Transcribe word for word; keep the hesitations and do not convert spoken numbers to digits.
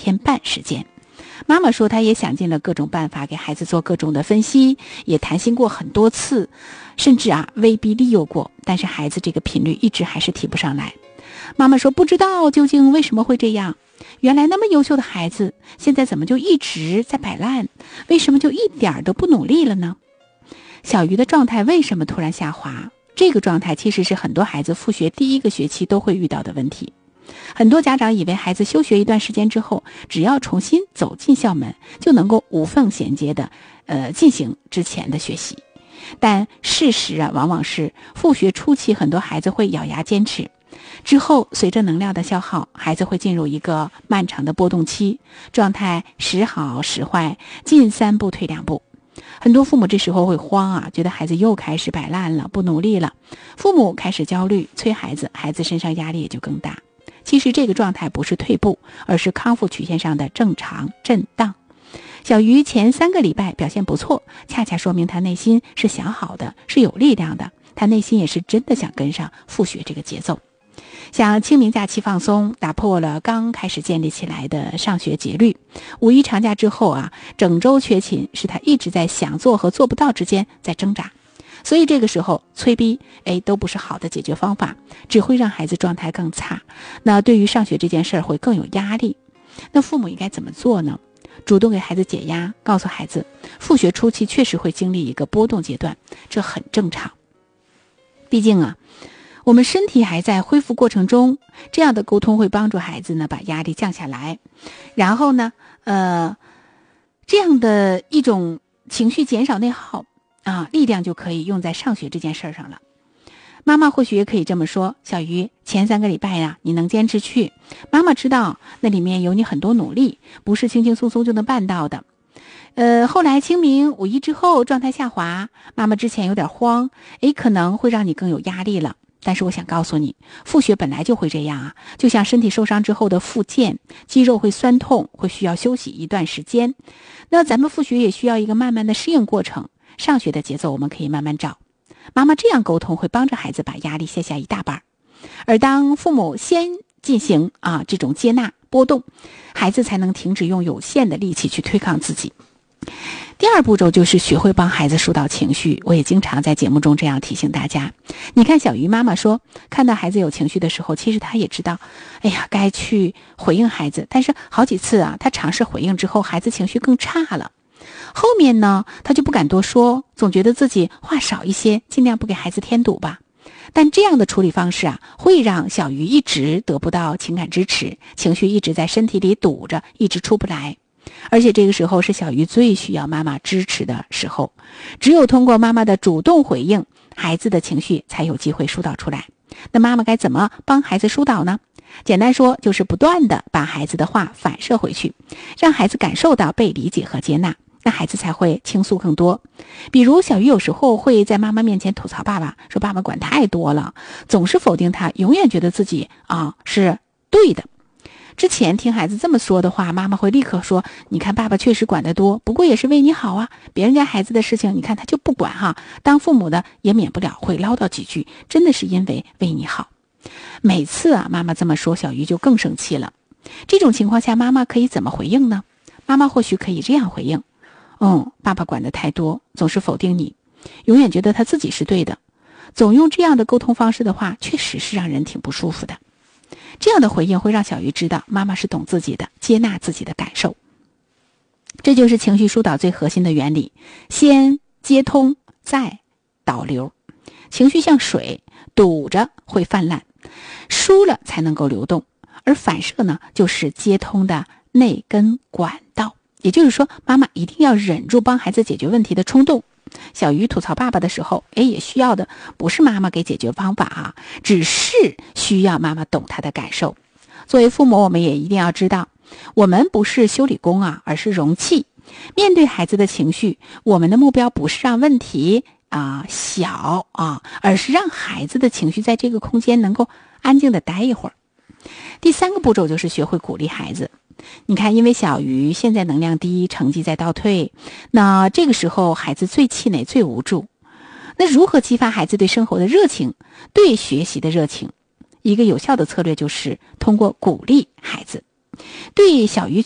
天半时间。妈妈说她也想尽了各种办法给孩子做各种的分析，也谈心过很多次，甚至啊威逼利诱过，但是孩子这个频率一直还是提不上来。妈妈说不知道究竟为什么会这样，原来那么优秀的孩子现在怎么就一直在摆烂，为什么就一点都不努力了呢？小鱼的状态为什么突然下滑？这个状态其实是很多孩子复学第一个学期都会遇到的问题。很多家长以为孩子休学一段时间之后，只要重新走进校门，就能够无缝衔接的呃进行之前的学习。但事实啊，往往是复学初期很多孩子会咬牙坚持，之后随着能量的消耗，孩子会进入一个漫长的波动期，状态时好时坏，进三步退两步。很多父母这时候会慌啊，觉得孩子又开始摆烂了，不努力了，父母开始焦虑，催孩子，孩子身上压力也就更大。其实这个状态不是退步，而是康复曲线上的正常震荡。小鱼前三个礼拜表现不错，恰恰说明他内心是想好的，是有力量的，他内心也是真的想跟上复学这个节奏。像清明假期放松，打破了刚开始建立起来的上学节律。五一长假之后啊，整周缺勤，是他一直在想做和做不到之间在挣扎。所以这个时候催逼哎都不是好的解决方法，只会让孩子状态更差，那对于上学这件事儿会更有压力。那父母应该怎么做呢？主动给孩子解压，告诉孩子复学初期确实会经历一个波动阶段，这很正常。毕竟啊我们身体还在恢复过程中，这样的沟通会帮助孩子呢把压力降下来，然后呢呃这样的一种情绪减少内耗啊，力量就可以用在上学这件事上了。妈妈或许也可以这么说，小鱼，前三个礼拜呀、啊，你能坚持去，妈妈知道那里面有你很多努力，不是轻轻松松就能办到的。呃，后来清明五一之后状态下滑，妈妈之前有点慌，诶，可能会让你更有压力了。但是我想告诉你，复学本来就会这样啊，就像身体受伤之后的复健，肌肉会酸痛，会需要休息一段时间。那咱们复学也需要一个慢慢的适应过程，上学的节奏我们可以慢慢找。妈妈这样沟通会帮着孩子把压力卸下一大半，而当父母先进行啊这种接纳波动，孩子才能停止用有限的力气去对抗自己。第二步骤就是学会帮孩子疏导情绪，我也经常在节目中这样提醒大家。你看小鱼妈妈说，看到孩子有情绪的时候，其实她也知道哎呀该去回应孩子，但是好几次啊她尝试回应之后，孩子情绪更差了。后面呢她就不敢多说，总觉得自己话少一些，尽量不给孩子添堵吧。但这样的处理方式啊，会让小鱼一直得不到情感支持，情绪一直在身体里堵着，一直出不来。而且这个时候是小鱼最需要妈妈支持的时候，只有通过妈妈的主动回应，孩子的情绪才有机会疏导出来。那妈妈该怎么帮孩子疏导呢？简单说就是不断的把孩子的话反射回去，让孩子感受到被理解和接纳，那孩子才会倾诉更多。比如小鱼有时候会在妈妈面前吐槽爸爸，说爸爸管太多了，总是否定他，永远觉得自己啊是对的。之前听孩子这么说的话，妈妈会立刻说，你看爸爸确实管得多，不过也是为你好啊，别人家孩子的事情你看他就不管哈，当父母的也免不了会唠叨几句，真的是因为为你好。每次啊妈妈这么说，小鱼就更生气了。这种情况下妈妈可以怎么回应呢？妈妈或许可以这样回应，嗯，爸爸管得太多，总是否定你，永远觉得他自己是对的，总用这样的沟通方式的话，确实是让人挺不舒服的。这样的回应会让小鱼知道妈妈是懂自己的，接纳自己的感受。这就是情绪疏导最核心的原理，先接通再导流。情绪像水，堵着会泛滥，疏了才能够流动，而反射呢就是接通的内根管道。也就是说，妈妈一定要忍住帮孩子解决问题的冲动。小鱼吐槽爸爸的时候，诶，也需要的不是妈妈给解决方法啊，只是需要妈妈懂他的感受。作为父母，我们也一定要知道，我们不是修理工啊，而是容器。面对孩子的情绪，我们的目标不是让问题啊、呃、小啊，而是让孩子的情绪在这个空间能够安静的待一会儿。第三个步骤就是学会鼓励孩子。你看，因为小鱼现在能量低，成绩在倒退，那这个时候孩子最气馁最无助，那如何激发孩子对生活的热情，对学习的热情？一个有效的策略就是通过鼓励孩子。对小鱼